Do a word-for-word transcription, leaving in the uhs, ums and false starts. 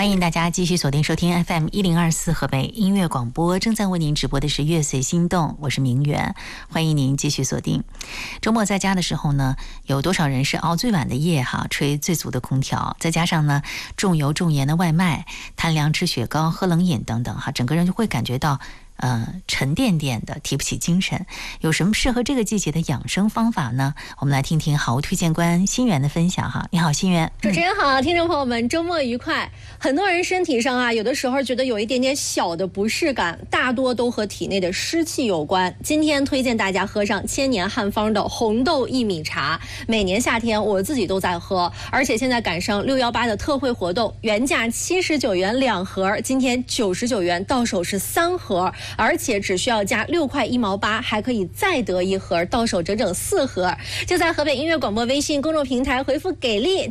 欢迎大家继续锁定收听 F M 一零二四河北音乐广播，正在为您直播的是乐随心动，我是明媛，欢迎您继续锁定。周末在家的时候呢，有多少人是熬最晚的夜哈，吹最足的空调，再加上呢重油重盐的外卖，贪凉吃雪糕，喝冷饮等等哈，整个人就会感觉到呃，沉甸甸的，提不起精神。有什么适合这个季节的养生方法呢？我们来听听好物推荐官心源的分享哈。你好，心源。 主持人好，听众朋友们，周末愉快。很多人身体上啊，有的时候觉得有一点点小的不适感，大多都和体内的湿气有关。今天推荐大家喝上千年汉方的红豆薏米茶，每年夏天我自己都在喝，而且现在赶上六一八的特惠活动，原价七十九元两盒，今天九十九元到手是三盒。而且只需要加六块一毛八，还可以再得一盒，到手整整四盒。就在河北音乐广播微信公众平台回复给力。